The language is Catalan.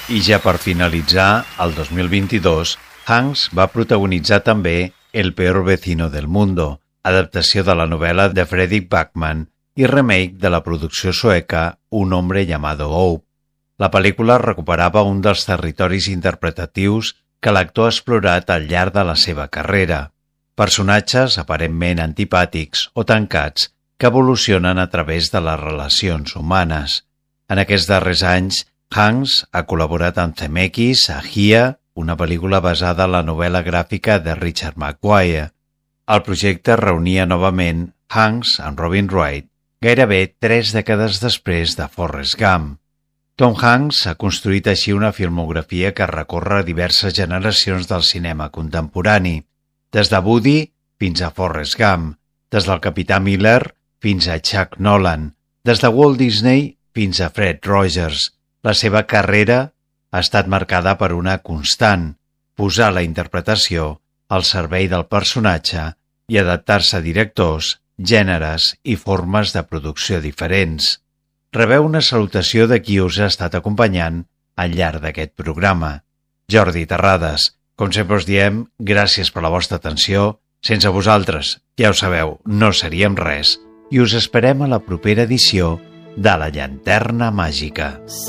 I ja per finalitzar, el 2022, Hanks va protagonitzar també El peor vecino del mundo, adaptació de la novel·la de Fredrik Backman i remake de la producció sueca Un hombre llamado Hope. La pel·lícula recuperava un dels territoris interpretatius que l'actor ha explorat al llarg de la seva carrera. Personatges aparentment antipàtics o tancats que evolucionen a través de les relacions humanes. En aquests darrers anys, Hanks ha col·laborat amb Zemeckis a Hia, una pel·lícula basada en la novel·la gràfica de Richard Maguire. El projecte reunia novament Hanks amb Robin Wright, gairebé 3 dècades després de Forrest Gump. Tom Hanks ha construït així una filmografia que recorre diverses generacions del cinema contemporani, des de Woody fins a Forrest Gump, des del Capità Miller fins a Chuck Nolan, des de Walt Disney fins a Fred Rogers. La seva carrera ha estat marcada per una constant, posar la interpretació al servei del personatge i adaptar-se a directors, gèneres i formes de producció diferents. Rebeu una salutació de qui us ha estat acompanyant al llarg d'aquest programa. Jordi Terrades, com sempre us diem, gràcies per la vostra atenció. Sense vosaltres, ja ho sabeu, no seríem res. I us esperem a la propera edició de La Llanterna Màgica.